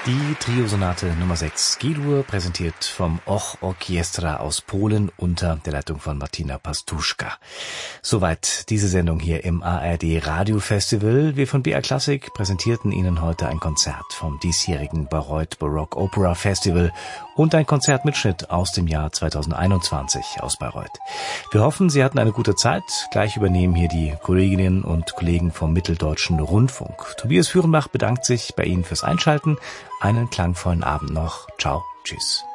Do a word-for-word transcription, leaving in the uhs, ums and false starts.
Die Triosonate Nummer sechs G-Dur, präsentiert vom Och Orkiestra aus Polen unter der Leitung von Martina Pastuszka. Soweit diese Sendung hier im A R D Radio Festival. Wir von B R Classic präsentierten Ihnen heute ein Konzert vom diesjährigen Bayreuth Baroque Opera Festival und ein Konzertmitschnitt aus dem Jahr zweitausendeinundzwanzig aus Bayreuth. Wir hoffen, Sie hatten eine gute Zeit. Gleich übernehmen hier die Kolleginnen und Kollegen vom Mitteldeutschen Rundfunk. Tobias Führenbach bedankt sich bei Ihnen fürs Einschalten. Einen klangvollen Abend noch. Ciao, tschüss.